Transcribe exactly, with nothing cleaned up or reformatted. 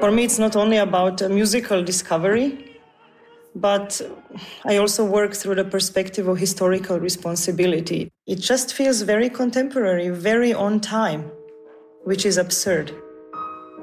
For me, it's not only about a musical discovery, but I also work through the perspective of historical responsibility. It just feels very contemporary, very on time, which is absurd.